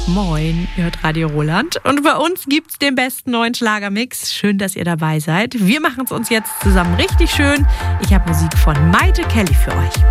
Moin, ihr hört Radio Roland. Und bei uns gibt's den besten neuen Schlagermix. Schön, dass ihr dabei seid. Wir machen es uns jetzt zusammen richtig schön. Ich habe Musik von Maite Kelly für euch.